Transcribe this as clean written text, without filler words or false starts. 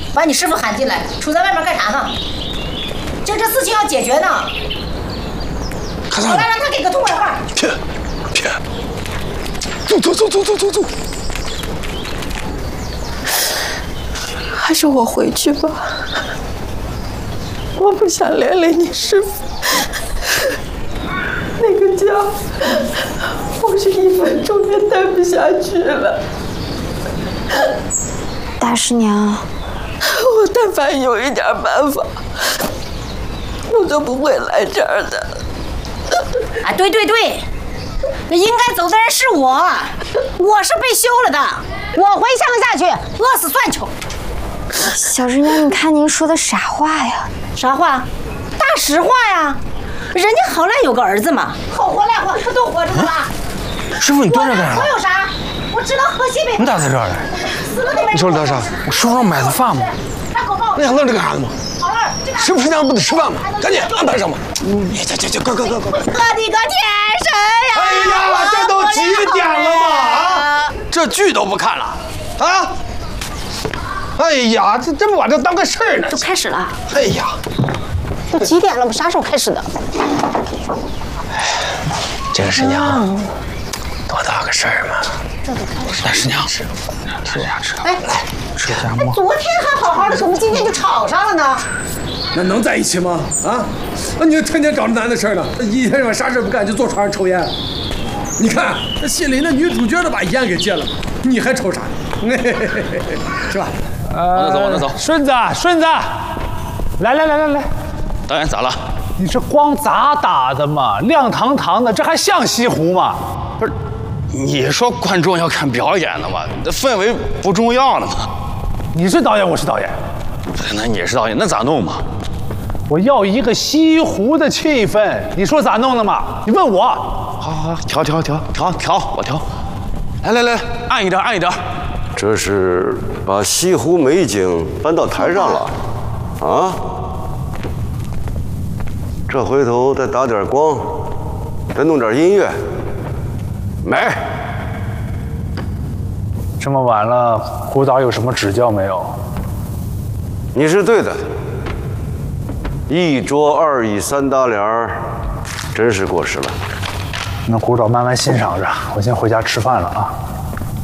把你师傅喊进来，杵在外面干啥呢？这事情要解决呢。我来让他给个痛快话。 骗！走！ 还是我回去吧，我不想连累你师傅。那个家，我是1分钟也待不下去了。 大师娘， 我但凡有一点办法，我都不会来这儿的。 啊，对，那应该走的人是我是被休了的，我回乡下去饿死算球。 小师娘，你看您说的啥话呀？ 啥话？大实话呀！人家好赖有个儿子嘛，好活赖活，他都活着呢吧？ 师傅，你蹲着干啥？ 我有啥？我知道喝西北。 你咋在这儿呢？ 死了都没。 你说大少，我师傅让买的饭吗？那还愣着干啥呢嘛？师傅师娘不得吃饭吗？赶紧安排上吧。去，快！ 我的个天神呀！ 哎呀，这都几点了嘛？啊，这剧都不看了啊？哎呀，这不把这当个事儿呢？ 都开始了。 哎呀， 都几点了？我们啥时候开始的？ 这个师娘，多大个事儿嘛？大师娘，吃哎， 吃夹馍。 昨天还好好的，怎么今天就吵上了呢？ 那能在一起吗？啊，那你就天天找这男的事儿呢，一天晚上啥事不干就坐床上抽烟。你看那戏里那女主角都把烟给戒了，你还抽啥？是吧？ 往那走。 顺子，来， 导演咋了？ 你这光咋打的嘛？亮堂堂的，这还像西湖吗？ 不是，你说观众要看表演的嘛，这氛围不重要了吗？ 你是导演，我是导演， 那你是导演，那咋弄嘛？ 我要一个西湖的气氛，你说咋弄的嘛？你问我。 好，调，我调。来，暗一点。 这是把西湖美景搬到台上了，啊？这回头再打点光，再弄点音乐，美。 这么晚了，胡导有什么指教没有？ 你是对的。1桌2椅3搭帘儿，真是过时了。 那胡导慢慢欣赏着，我先回家吃饭了啊。